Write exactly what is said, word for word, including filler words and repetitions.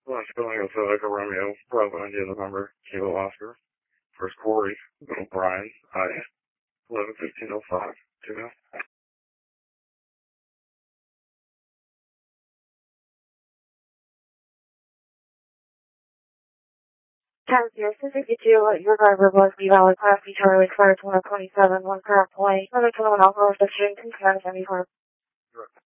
Lunch going with Echo Romeo, Bravo India November, Kilo Oscar. First Corey, Little Brian, I, eleven fifteen oh five, two now. ten zero Suzuki two, your driver was the valid class B Charlie expired twenty twenty-seven, one crap play, another twenty-one alcohol restriction, two seventy-four.